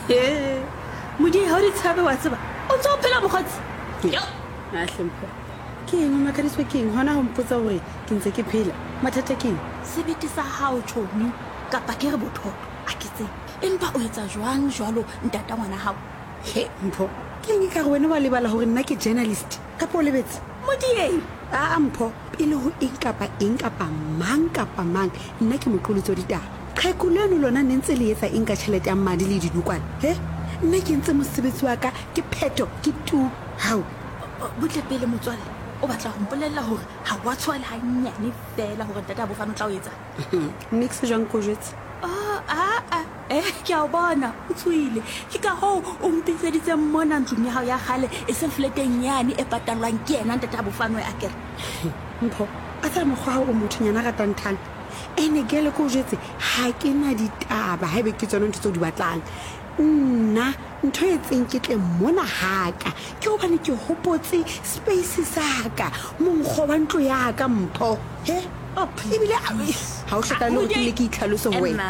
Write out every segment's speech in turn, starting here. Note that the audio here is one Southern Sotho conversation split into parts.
modi ha di tshabe wa tseba o ntse o phela mokgotsi a hlempho ke eng o makadiswe ke eng hona ho mpotsa hore ke ntse ke phela mathata ke eng sebete sa hao tjhoni kapa ke re bothoto a ke tsebe empa o etsa jwang jwalo ntata ngwana hao he mpho ke eng ka re wena wa lebala hore nna ke journalist kapa o lebetse modieng a mpho pele ho eng kapa mang nna ke moqolotso ditaba qhekuleno lona ne ntse le etsa eng ka tjhelete ya mmadi le didukwane he nna ke ntse mosebetsi wa ka ke pheto ke tu hao butle pele motswalle o batla go mpolella hore ha wa tshwala hanyane fela hore ntata a bofana o tla o etsa nix jwang ko jwetse ke a o bona o tswile ke ka hoo o mpiseditse mona ntlong ya hao ya gale e seng fleteng yane e patalwang ke yena ntata a bofano a kere mpho a tsa mokgwa hao o mothonyana ratanthang ene gele ko jwetse ha ke na ditaba ha ebe ke tsona ntho tse o di batlang nna ntho e tseng ke tle mona haka ke hobane ke hopotse space saka monkgo wa ntlo ya ka mpho he ebile ha o hloka le hore ke le ke itlhalose ho wena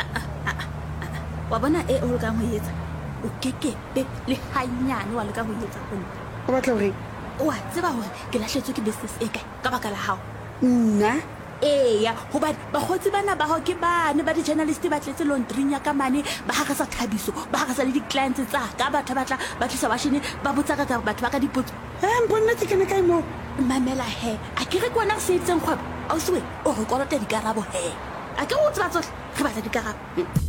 wa bona e o lekang ho etsa o kekebe le hanyane wa leka ho etsa hona o batla hore o a tseba hore ke lahletswe ke business e kae ka baka la hao nna eya hobane bakgotsi bana ba hao ke bane ba di-journalist ba tletse laundring ya ka mane ba hagasa Thabiso ba hagasa le di-clients tsa ka batho batla ba tlisa washene ba botsa ka batho ba ka dipotso mponna tse kene kae moo mamela he a ke re ke wena se etseng kgwebo ausiwe o re kolota dikarabo he a ke o tseba tsohle re batla dikarabo